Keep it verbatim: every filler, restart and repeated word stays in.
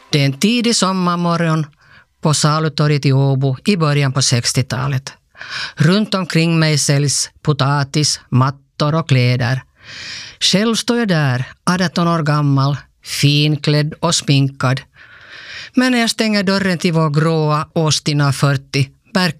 Det är en tidig sommarmorgon på Salutorget i Åbo i början på sextiotalet. Runt omkring mig säljs potatis, mattor och kläder. Själv står jag där, arton år gammal, finklädd och sminkad. Men när jag stänger dörren till vår gråa Austin A fyrtio